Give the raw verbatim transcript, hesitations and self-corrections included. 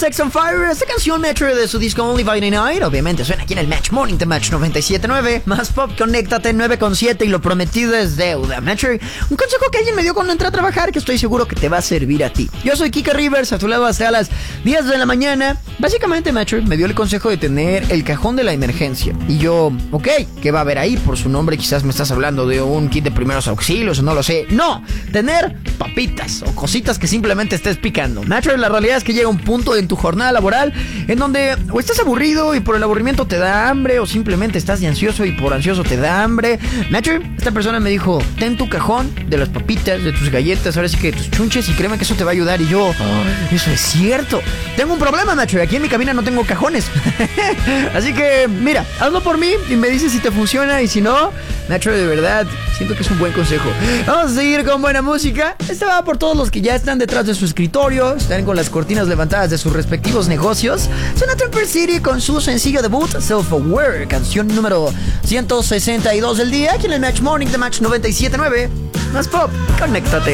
Sex on Fire, esta canción Metro de su disco Only Friday Night. Obviamente suena aquí en el Match Morning de Match noventa y siete punto nueve. Más pop, conéctate nueve con siete y lo prometido es deuda. Metro, un consejo que alguien me dio cuando entré a trabajar que estoy seguro que te va a servir a ti. Yo soy Kike Rivers, a tu lado hasta las diez de la mañana. Básicamente Metro me dio el consejo de tener el cajón de la emergencia. Y yo, ok, ¿qué va a haber ahí? Por su nombre quizás me estás hablando de un kit de primeros auxilios o no lo sé. No, tener papitas o cositas que simplemente estés picando. Metro, la realidad es que llega un punto en tu jornada laboral en donde o estás aburrido y por el aburrimiento te da hambre, o simplemente estás de ansioso y por ansioso te da hambre. Metro, esta persona me dijo, ten tu cajón de las papitas, de tus galletas, ahora sí que de tus chunches, y créeme que eso te va a ayudar. Y yo, oh, eso es cierto. Tengo un problema, Metro, aquí en mi cabina no tengo cajones. Así que, mira, hazlo por mí y me dices si te funciona, y si no, Metro, de verdad, siento que es un buen consejo. Vamos a seguir con buena música. Esta va por todos los que ya están detrás de su escritorio, están con las cortinas levantadas de sus respectivos negocios. Suena Temper City con su sencillo debut, Self-Aware, canción número ciento sesenta y dos del día, aquí en el Match Morning de Match noventa y siete punto nueve. Más pop, conéctate.